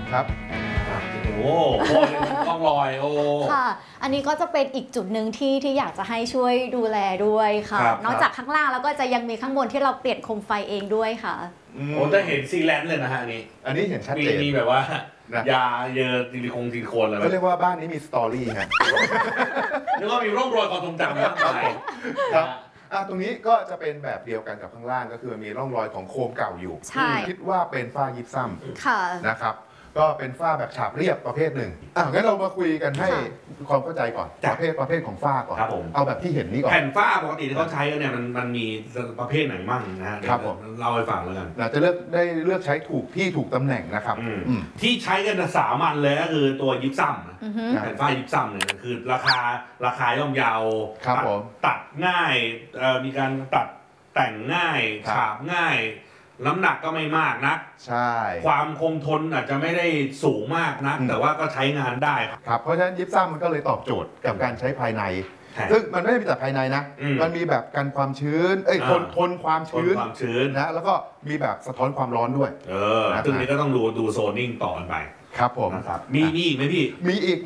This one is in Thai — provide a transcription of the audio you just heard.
ครับโอ้โหกล้องลอยโอ้ค่ะอันนี้ก็จะเป็นอีกจุดหนึ่งที่อยากจะให้ช่วยดูแลด้วยค่ะนอกจากข้างล่างแล้วก็จะยังมีข้างบนที่เราเปลี่ยนโคมไฟเองด้วยค่ะโอ้จะเห็นซีแลนด์เลยนะฮะอันนี้เห็นชัดเจนมีแบบว่ายาเยอะซิลิโคนอะไรก็เรียกว่าบ้านนี้มีสตอรี่ฮะนึกว่ามีร่องรอยความทรงจำนะครับครับตรงนี้ก็จะเป็นแบบเดียวกันกับข้างล่างก็คือมีร่องรอยของโคมเก่าอยู่คิดว่าเป็นฝ้ายิปซัมนะครับก็เป็นฝ้าแบบฉาบเรียบประเภทหนึ่งงั้นเรามาคุยกันให้ความเข้าใจก่อนประเภทของฝ้าก่อนเอาแบบที่เห็นนี้ก่อนแผ่นฝ้าปกติที่เขาใช้กันเนี่ยมันมีประเภทไหนมั่งนะฮะครับผมเล่าให้ฟังแล้วกันจะเลือกใช้ถูกที่ถูกตำแหน่งนะครับที่ใช้กันสามัญเลยก็คือตัวยิปซัมแผ่นฝ้ายิปซัมเนี่ยคือราคาย่อมเยาตัดง่ายมีการตัดแต่งง่ายฉาบง่ายน้ำหนักก็ไม่มากนักใช่ความคงทนอาจจะไม่ได้สูงมากนักแต่ว่าก็ใช้งานได้ครับเพราะฉะนั้นยิปซัมมันก็เลยตอบโจทย์กับการใช้ภายในซึ่งมันไม่ได้มีแต่ภายในนะมันมีแบบกันความชื้นทนความชื้นนะแล้วก็มีแบบสะท้อนความร้อนด้วยซึ่งนี้ก็ต้องดูโซนนิ่งต่อกันไปครับผมนะครับมีอีกไหมพี่มีอีก